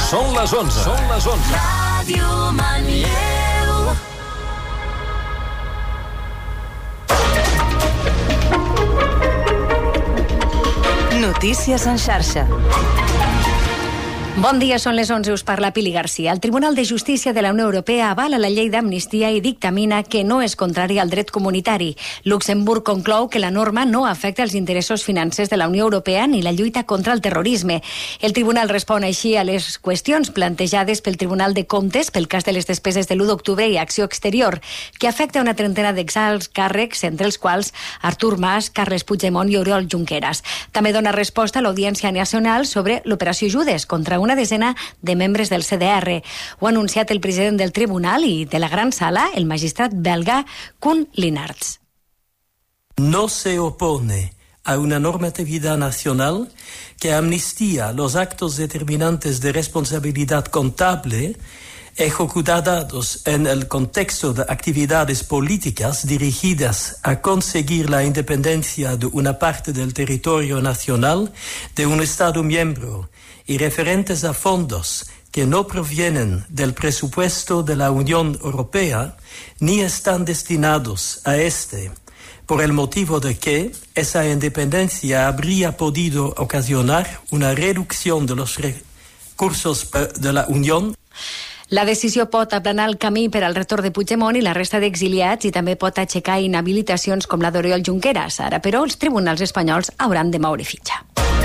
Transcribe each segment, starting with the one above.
Són les 11. Són les 11. Ràdio Manlleu. Notícies en xarxa. Bon dia, són les 11, us parla Pili Garcia. El Tribunal de Justícia de la Unió Europea avala la llei d'amnistia i dictamina que no és contrari al dret comunitari. Luxemburg conclou que la norma no afecta els interessos financers de la Unió Europea ni la lluita contra el terrorisme. El tribunal respon així a les qüestions plantejades pel Tribunal de Comptes pel cas de les despeses de l'1 d'octubre i Acció Exterior, que afecta una trentena d'exalts càrrecs, entre els quals Artur Mas, Carles Puigdemont i Oriol Junqueras. També dona resposta a l'Audiència Nacional sobre l'operació Judes contra una desena de membres del CDR. Ho ha anunciat el president del tribunal i de la gran sala, el magistrat belga Koen Linarts. No se opone a una normatividad nacional que amnistía los actos determinantes de responsabilidad contable ejecutados en el contexto de actividades políticas dirigidas a conseguir la independencia de una parte del territorio nacional de un Estado miembro y referentes a fondos que no provienen del presupuesto de la Unión Europea ni están destinados a este, por el motivo de que esa independencia habría podido ocasionar una reducción de los recursos de la Unión. La decisió pot aplanar el camí per al retorn de Puigdemont i la resta d'exiliats i també pot aixecar inhabilitacions com la d'Oriol Junqueras. Ara, però, els tribunals espanyols hauran de moure fitxa.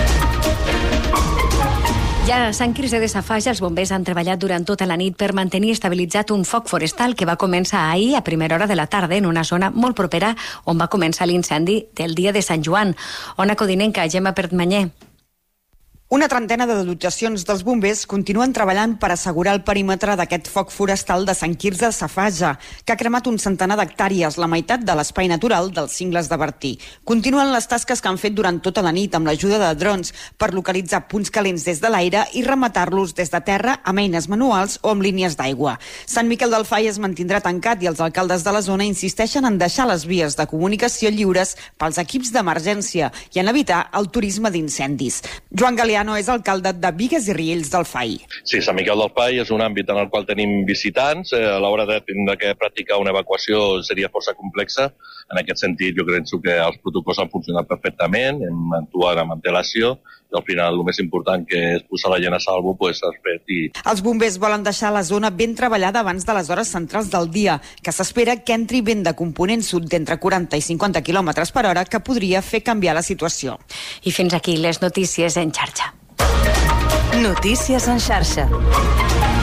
Ja a Sant Quirze de Safaja, els bombers han treballat durant tota la nit per mantenir estabilitzat un foc forestal que va començar ahir a primera hora de la tarda en una zona molt propera on va començar l'incendi del dia de Sant Joan. Ona Codinenca, Gemma Pertmanyer. Una trentena de dotacions dels bombers continuen treballant per assegurar el perímetre d'aquest foc forestal de Sant Quirze de Safaja, que ha cremat un centenar d'hectàrees, la meitat de l'espai natural dels Cingles de Bertí. Continuen les tasques que han fet durant tota la nit amb l'ajuda de drons per localitzar punts calents des de l'aire i rematar-los des de terra amb eines manuals o amb línies d'aigua. Sant Miquel del Fai es mantindrà tancat i els alcaldes de la zona insisteixen en deixar les vies de comunicació lliures pels equips d'emergència i en evitar el turisme d'incendis. Joan Galeà és alcalde de Bigues i Riells del Fai. Sí, Sant Miquel del Fai és un àmbit en el qual tenim visitants. A l'hora de tindre que practicar una evacuació seria força complexa. En aquest sentit, jo crec que els protocols han funcionat perfectament, hem actuat amb antelació i al final el més important que és posar la gent a salvo s'ha fet. Els bombers volen deixar la zona ben treballada abans de les hores centrals del dia, que s'espera que entri vent de component sud d'entre 40 i 50 km per hora que podria fer canviar la situació. I fins aquí les notícies en xarxa. Notícies en xarxa.